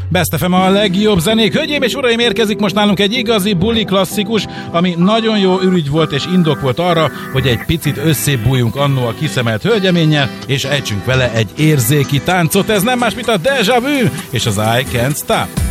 Best FM a legjobb zenék. Hölgyeim és uraim, érkezik most nálunk egy igazi buli klasszikus, ami nagyon jó ürügy volt és indok volt arra, hogy egy picit összébb bújjunk annó a kiszemelt hölgyeménnyel, és ejtsünk vele egy érzéki táncot. Ez nem más, mint a Deja Vu és az I Can't Stop.